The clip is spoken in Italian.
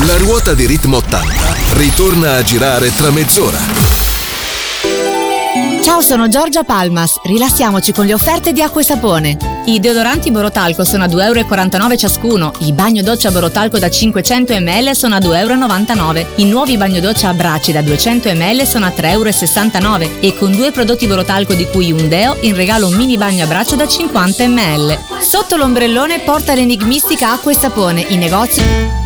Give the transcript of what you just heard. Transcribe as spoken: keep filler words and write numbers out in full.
La ruota di Ritmo ottanta ritorna a girare tra mezz'ora. Ciao, sono Giorgia Palmas. Rilassiamoci con le offerte di acqua e sapone. I deodoranti Borotalco sono a due e quarantanove euro ciascuno. I bagno doccia Borotalco da cinquecento millilitri sono a due e novantanove euro. I nuovi bagno doccia a bracci da duecento millilitri sono a tre e sessantanove euro. E con due prodotti Borotalco, di cui un deo, in regalo un mini bagno a braccio da cinquanta millilitri. Sotto l'ombrellone porta l'enigmistica acqua e sapone. I negozi